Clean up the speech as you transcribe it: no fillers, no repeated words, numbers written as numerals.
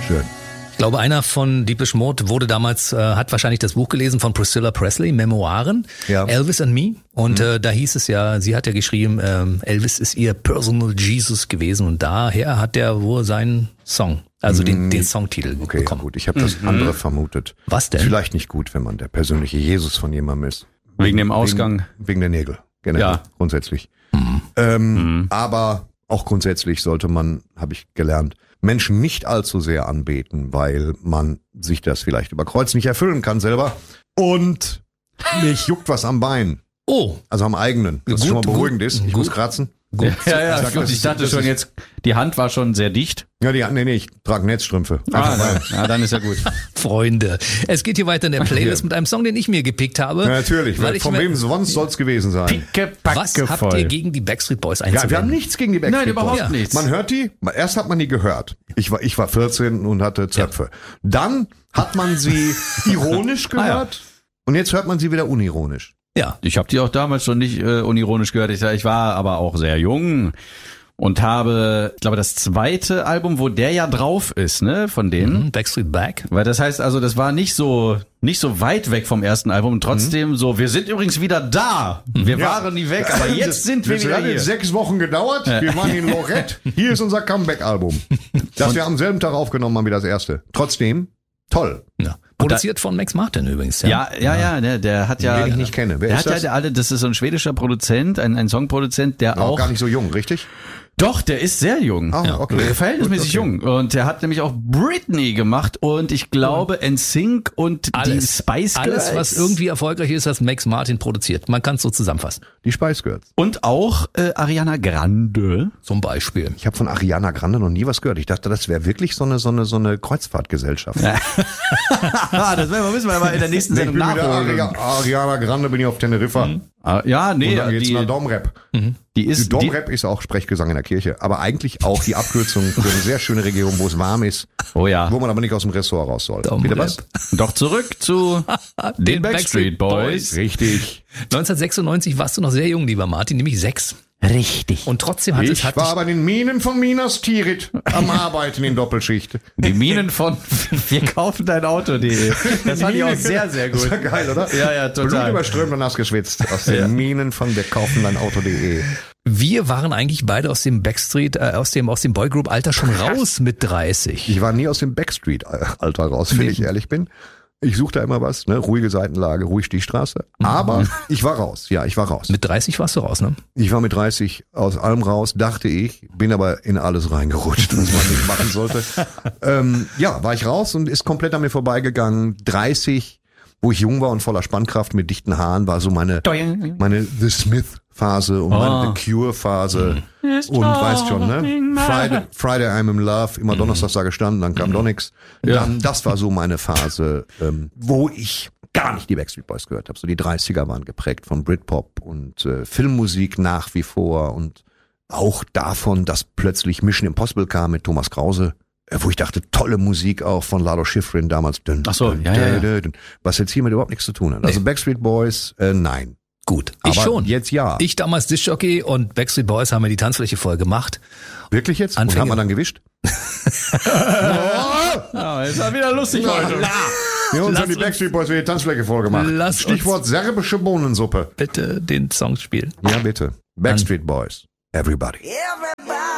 Schön. Ich glaube, einer von Depeche Mode wurde damals, hat wahrscheinlich das Buch gelesen von Priscilla Presley, Memoiren, Ja. Elvis and Me. Und da hieß es ja, sie hat ja geschrieben, Elvis ist ihr Personal Jesus gewesen. Und daher hat er wohl seinen Song, also den Songtitel Okay, bekommen. gut. Ich habe das andere vermutet. Was denn? Vielleicht nicht gut, wenn man der persönliche Jesus von jemandem ist. Wegen dem Ausgang. Wegen der Nägel, generell, Ja. grundsätzlich. Aber auch grundsätzlich sollte man, habe ich gelernt, Menschen nicht allzu sehr anbeten, weil man sich das vielleicht über Kreuz nicht erfüllen kann selber. Und mich juckt was am Bein. Oh, Also am eigenen, was Gut, schon mal gut, beruhigend ist. Ich gut. muss kratzen. gut. Ja, sag, das ich dachte ist- schon das jetzt, die Hand war schon sehr dicht. Ja, ich trage Netzstrümpfe. Ja, dann ist ja gut. Freunde, es geht hier weiter in der Playlist mit einem Song, den ich mir gepickt habe. Ja, natürlich, weil ich von mir- wem sonst soll's gewesen sein? Was habt ihr gegen die Backstreet Boys Ja, einzuwenden? wir haben nichts gegen die Backstreet Nein, überhaupt Boys. nichts. Man hört die, erst hat man die gehört. Ich war 14 und hatte Zöpfe. Dann hat man sie ironisch gehört und jetzt hört man sie wieder unironisch. Ja, Ich habe die auch damals schon nicht unironisch gehört. Ich war aber auch sehr jung und habe, ich glaube, das zweite Album, wo der ja drauf ist, ne, von denen. Backstreet Back. Weil das heißt also, das war nicht so weit weg vom ersten Album und trotzdem so, wir sind übrigens wieder da. Wir waren nie weg, aber jetzt sind wir Das wieder hat hier. 6 Wochen gedauert. Wir waren in Lorette. Hier ist unser Comeback-Album. Das wir am selben Tag aufgenommen haben wie das erste. Trotzdem, toll. Ja. Produziert von Max Martin übrigens. Ja, der hat ja, Den ich nicht kenne. Wer der ist hat das? ja das ist so ein schwedischer Produzent, ein Songproduzent, der Auch auch, gar nicht so jung, richtig? doch, der ist sehr jung. Ah, okay. Verhältnismäßig Gut, okay. jung. Und der hat nämlich auch Britney gemacht und ich glaube NSYNC und die Alles. Spice Girls. Alles, was irgendwie erfolgreich ist, hat Max Martin produziert. Man kann es so zusammenfassen. Die Spice Girls. Und auch Ariana Grande. Zum Beispiel. Ich habe von Ariana Grande noch nie was gehört. Ich dachte, das wäre wirklich so eine Kreuzfahrtgesellschaft. Das müssen wir aber in der nächsten Ich bin Sendung wieder nachholen. Ariana Grande, bin ich auf Teneriffa. Ja, nee, Und dann geht's nach die Domrep. ist Domrep ist auch Sprechgesang in der Kirche, aber eigentlich auch die Abkürzung für eine sehr schöne Region, wo es warm ist, Oh ja. wo man aber nicht aus dem Ressort raus soll. Domrep. Wieder was? Doch zurück zu den Backstreet Boys. Richtig. 1996 warst du noch sehr jung, lieber Martin, nämlich 6. Richtig. Und trotzdem hat Ich war aber in den Minen von Minas Tirith am Arbeiten in Doppelschicht. Die Minen von wir kaufen dein Auto.de. Das fand ich auch sehr, sehr gut. Ist ja geil, oder? Ja, ja, Blut total. überströmt und nass geschwitzt. Aus den Minen von wir kaufen dein Auto.de. wir waren eigentlich beide aus dem Backstreet, aus dem Boygroup-Alter schon raus mit 30. Ich war nie aus dem Backstreet-Alter raus, wenn ich ehrlich bin. Ich suche da immer was, ne? Ruhige Seitenlage, ruhig die Straße. Aber ich war raus. Ja, ich war raus. Mit 30 warst du raus, ne? Ich war mit 30 aus allem raus, dachte ich, bin aber in alles reingerutscht, was man nicht machen sollte. Ja, war ich raus und ist komplett an mir vorbeigegangen. 30, wo ich jung war und voller Spannkraft mit dichten Haaren, war so meine The Smith-Phase und meine The Cure-Phase. Und weißt schon, ne? Friday I'm in Love, immer Donnerstag da gestanden, dann kam doch nix. Dann, das war so meine Phase, wo ich gar nicht die Backstreet Boys gehört habe. So die 30er waren geprägt von Britpop und Filmmusik nach wie vor und auch davon, dass plötzlich Mission Impossible kam mit Thomas Krause, wo ich dachte, tolle Musik auch von Lalo Schifrin damals. Ach so, ja. Was jetzt hiermit überhaupt nichts zu tun hat. Also Backstreet Boys, nein. Gut, ich Aber schon. jetzt ja. Ich damals Diskjockey und Backstreet Boys haben mir die Tanzfläche voll gemacht. Wirklich jetzt? Und Anfänge. haben wir dann gewischt? Ja, ist ja wieder lustig heute. Wir haben Lass uns die uns- Backstreet Boys wieder die Tanzfläche voll gemacht. Lass Stichwort serbische Bohnensuppe. Bitte den Song spielen. Ja, bitte. Backstreet Boys. Everybody. Everybody.